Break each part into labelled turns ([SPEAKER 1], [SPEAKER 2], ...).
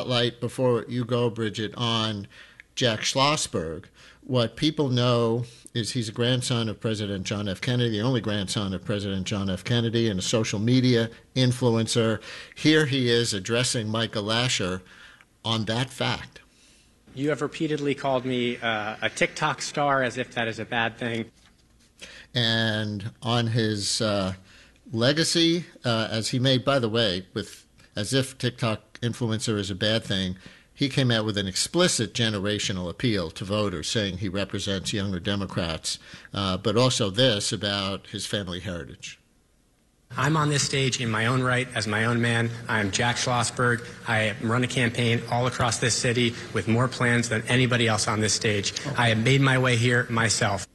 [SPEAKER 1] spotlight before you go, Bridget, on Jack Schlossberg. What people know is he's a grandson of President John F. Kennedy, the only grandson of President John F. Kennedy, and a social media influencer. Here he is addressing Michael Lasher on that fact.
[SPEAKER 2] You have repeatedly called me a TikTok star, as if that is a bad thing.
[SPEAKER 1] And on his legacy, as he made, by the way, with as if TikTok influencer is a bad thing, he came out with an explicit generational appeal to voters, saying he represents younger Democrats, but also this about his family heritage.
[SPEAKER 2] I'm on this stage in my own right as my own man. I'm Jack Schlossberg. I run a campaign all across this city with more plans than anybody else on this stage. I have made my way here myself.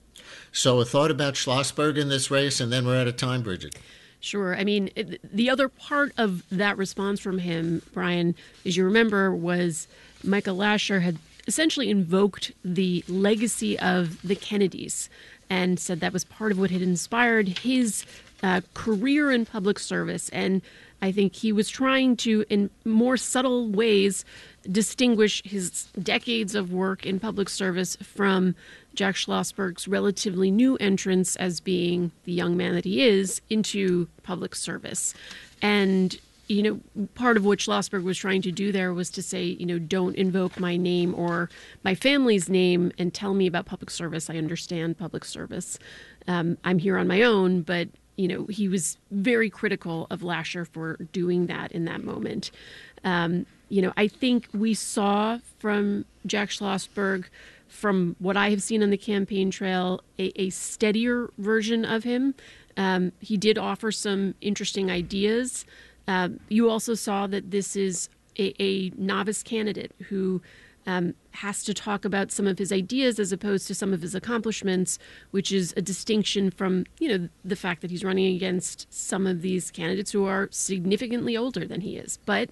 [SPEAKER 1] So a thought about Schlossberg in this race, and then we're out of time, Bridget.
[SPEAKER 3] Sure. I mean, the other part of that response from him, Brian, as you remember, was Michael Lasher had essentially invoked the legacy of the Kennedys and said that was part of what had inspired his career in public service. And I think he was trying to, in more subtle ways, distinguish his decades of work in public service from Jack Schlossberg's relatively new entrance as being the young man that he is into public service. And, you know, part of what Schlossberg was trying to do there was to say, you know, don't invoke my name or my family's name and tell me about public service. I understand public service. I'm here on my own, but, you know, he was very critical of Lasher for doing that in that moment. You know, I think we saw from Jack Schlossberg, from what I have seen on the campaign trail, a steadier version of him. He did offer some interesting ideas. You also saw that this is a novice candidate who has to talk about some of his ideas as opposed to some of his accomplishments, which is a distinction from, you know, the fact that he's running against some of these candidates who are significantly older than he is. But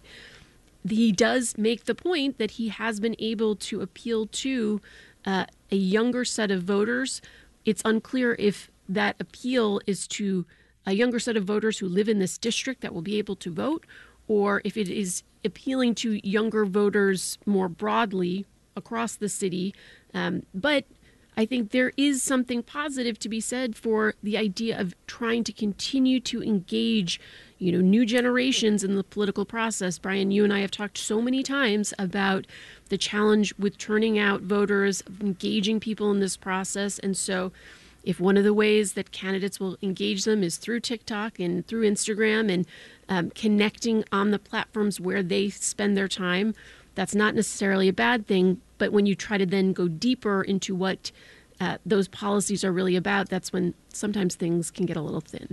[SPEAKER 3] he does make the point that he has been able to appeal to a younger set of voters. It's unclear if that appeal is to a younger set of voters who live in this district that will be able to vote, or if it is appealing to younger voters more broadly across the city. But I think there is something positive to be said for the idea of trying to continue to engage, you know, new generations in the political process. Brian, you and I have talked so many times about the challenge with turning out voters, engaging people in this process. And so if one of the ways that candidates will engage them is through TikTok and through Instagram and connecting on the platforms where they spend their time, that's not necessarily a bad thing. But when you try to then go deeper into what those policies are really about, that's when sometimes things can get a little thin.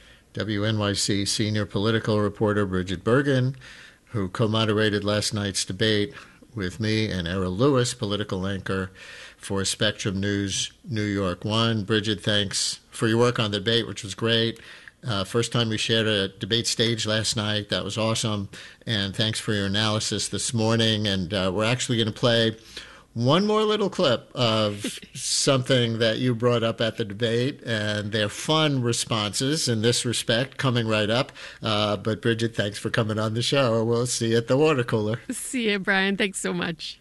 [SPEAKER 1] WNYC senior political reporter Bridget Bergen, who co-moderated last night's debate with me, and Errol Lewis, political anchor for Spectrum News New York One. Bridget, thanks for your work on the debate, which was great. First time we shared a debate stage last night. That was awesome. And thanks for your analysis this morning. And we're actually going to play one more little clip of something that you brought up at the debate, and they're fun responses in this respect coming right up. But Bridget, thanks for coming on the show. We'll see you at the water cooler.
[SPEAKER 3] See you, Brian. Thanks so much.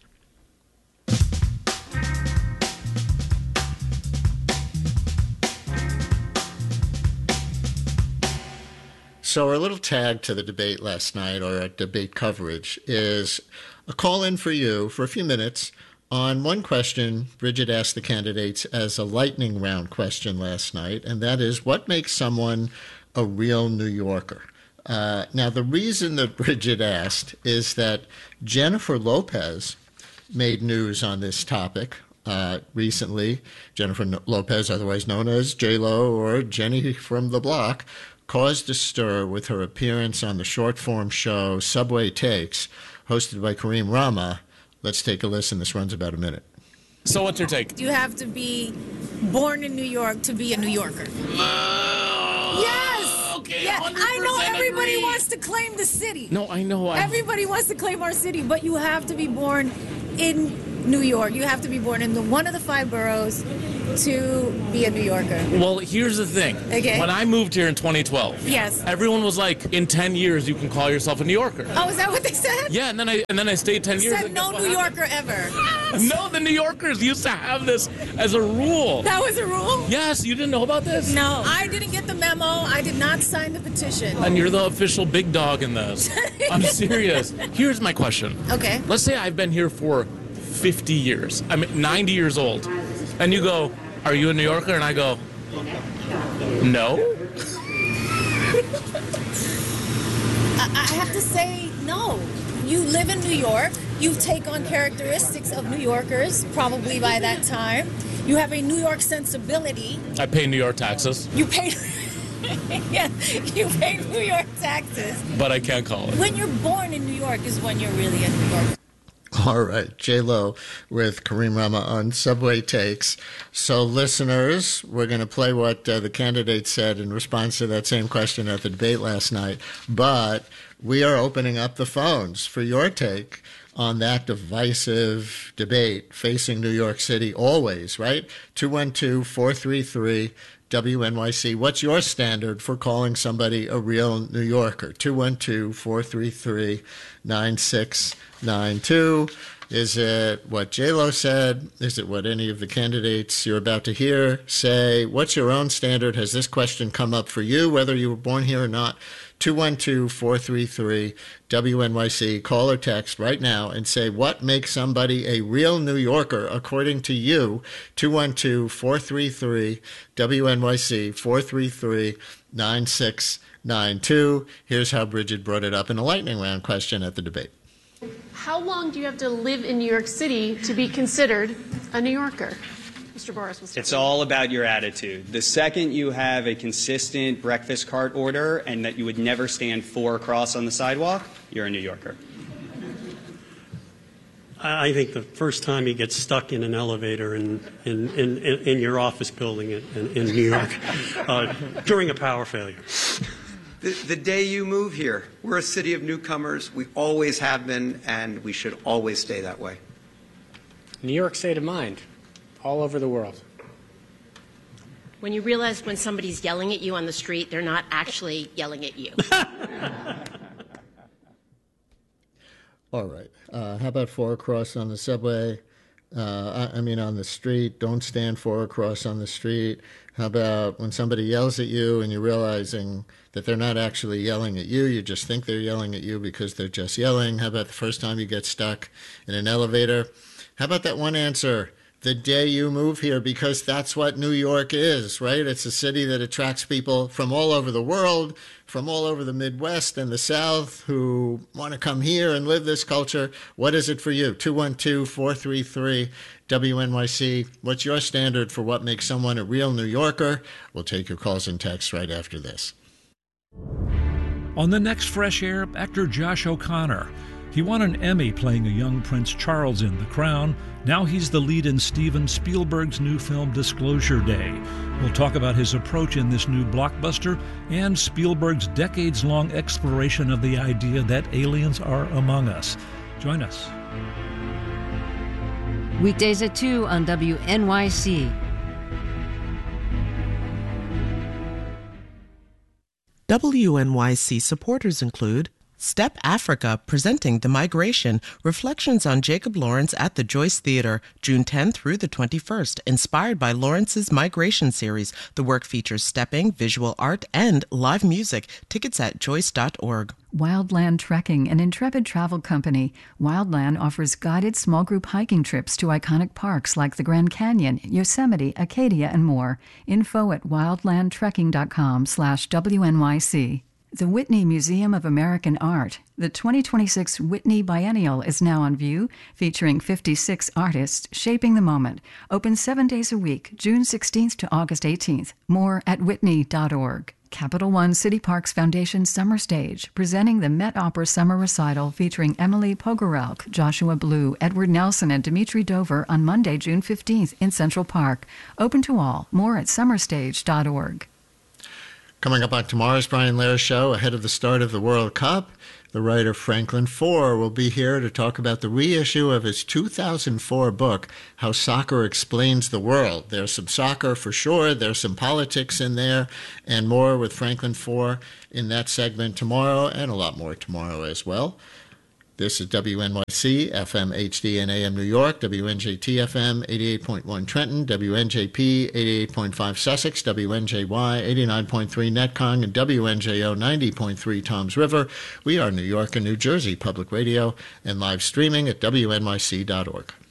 [SPEAKER 1] So our little tag to the debate last night, or our debate coverage, is a call in for you for a few minutes on one question Bridget asked the candidates as a lightning round question last night, and that is, what makes someone a real New Yorker? Now, the reason that Bridget asked is that Jennifer Lopez made news on this topic recently. Jennifer Lopez, otherwise known as J-Lo or Jenny from the Block, caused a stir with her appearance on the short-form show Subway Takes, hosted by Kareem Rama. Let's take a listen. This runs about a minute.
[SPEAKER 4] So what's your take?
[SPEAKER 5] You have to be born in New York to be a New Yorker. Yes!
[SPEAKER 4] Okay,
[SPEAKER 5] Yeah, I know everybody
[SPEAKER 4] agree.
[SPEAKER 5] wants to claim the city.
[SPEAKER 4] No, I know.
[SPEAKER 5] Everybody wants to claim our city, but you have to be born in New York. You have to be born in one of the 5 boroughs. to be a New Yorker.
[SPEAKER 4] Well, here's the thing.
[SPEAKER 5] Okay.
[SPEAKER 4] When I moved here in 2012,
[SPEAKER 5] Yes.
[SPEAKER 4] everyone was like, in 10 years, you can call yourself a New Yorker.
[SPEAKER 5] Oh, is that what they said?
[SPEAKER 4] Yeah, and then I stayed 10 years.
[SPEAKER 5] Said no New Yorker ever.
[SPEAKER 4] No, the New Yorkers used to have this as a rule.
[SPEAKER 5] That was a rule?
[SPEAKER 4] Yes, you didn't know about this?
[SPEAKER 5] No. I didn't get the memo. I did not sign the petition.
[SPEAKER 4] And you're the official big dog in this. I'm serious. Here's my question.
[SPEAKER 5] Okay.
[SPEAKER 4] Let's say I've been here for 50 years. I'm 90 years old. And you go, are you a New Yorker? And I go, no.
[SPEAKER 5] I have to say no. You live in New York. You take on characteristics of New Yorkers, probably by that time. You have a New York sensibility.
[SPEAKER 4] I pay New York taxes,
[SPEAKER 5] You pay, yeah, you pay New York taxes.
[SPEAKER 4] but I can't call it.
[SPEAKER 5] When you're born in New York is when you're really a New Yorker.
[SPEAKER 1] All right, J-Lo with Kareem Rama on Subway Takes. So, listeners, we're going to play what the candidate said in response to that same question at the debate last night. But we are opening up the phones for your take on that divisive debate facing New York City always, right? 212-433 WNYC. What's your standard for calling somebody a real New Yorker? 212-433-9692. Is it what J-Lo said? Is it what any of the candidates you're about to hear say? What's your own standard? Has this question come up for you, whether you were born here or not? 212-433-WNYC. Call or text right now and say what makes somebody a real New Yorker according to you. 212-433-WNYC, 433-9692. Here's how Bridget brought it up in a lightning round question at the debate.
[SPEAKER 3] How long do you have to live in New York City to be considered a New Yorker? Mr. Boris will start.
[SPEAKER 6] It's all about your attitude. The second you have a consistent breakfast cart order and that you would never stand 4 across on the sidewalk, you're a New Yorker.
[SPEAKER 7] I think the first time you get stuck in an elevator in your office building in New York during a power failure.
[SPEAKER 8] The day you move here, we're a city of newcomers. We always have been, and we should always stay that way.
[SPEAKER 2] New York state of mind, all over the world.
[SPEAKER 9] When you realize when somebody's yelling at you on the street, they're not actually yelling at you.
[SPEAKER 1] All right. How about 4 across on the subway? On the street. Don't stand 4 across on the street. How about when somebody yells at you and you're realizing that they're not actually yelling at you, you just think they're yelling at you because they're just yelling? How about the first time you get stuck in an elevator? How about that one answer, the day you move here, because that's what New York is, right? It's a city that attracts people from all over the world, from all over the Midwest and the South who want to come here and live this culture. What is it for you? 212-433-WNYC. What's your standard for what makes someone a real New Yorker? We'll take your calls and texts right after this.
[SPEAKER 10] On the next Fresh Air, actor Josh O'Connor. He won an Emmy playing a young Prince Charles in The Crown. Now he's the lead in Steven Spielberg's new film Disclosure Day. We'll talk about his approach in this new blockbuster and Spielberg's decades-long exploration of the idea that aliens are among us. Join us.
[SPEAKER 11] Weekdays at 2 on WNYC.
[SPEAKER 12] WNYC supporters include Step Africa, presenting The Migration, Reflections on Jacob Lawrence at the Joyce Theater, June 10th through the 21st, inspired by Lawrence's Migration series. The work features stepping, visual art, and live music. Tickets at joyce.org.
[SPEAKER 13] Wildland Trekking, an intrepid travel company. Wildland offers guided small group hiking trips to iconic parks like the Grand Canyon, Yosemite, Acadia, and more. Info at wildlandtrekking.com/WNYC. The Whitney Museum of American Art. The 2026 Whitney Biennial is now on view, featuring 56 artists shaping the moment. Open 7 days a week, June 16th to August 18th. More at whitney.org. Capital One City Parks Foundation Summer Stage, presenting the Met Opera Summer Recital featuring Emily Pogorelk, Joshua Blue, Edward Nelson, and Dimitri Dover on Monday, June 15th in Central Park. Open to all. More at summerstage.org.
[SPEAKER 1] Coming up on tomorrow's Brian Lehrer Show, ahead of the start of the World Cup, the writer Franklin Foer will be here to talk about the reissue of his 2004 book, How Soccer Explains the World. There's some soccer for sure, there's some politics in there, and more with Franklin Foer in that segment tomorrow, and a lot more tomorrow as well. This is WNYC, FM, HD, and AM New York, WNJT FM, 88.1 Trenton, WNJP, 88.5 Sussex, WNJY, 89.3 Netcong, and WNJO, 90.3 Toms River. We are New York and New Jersey Public Radio, and live streaming at WNYC.org.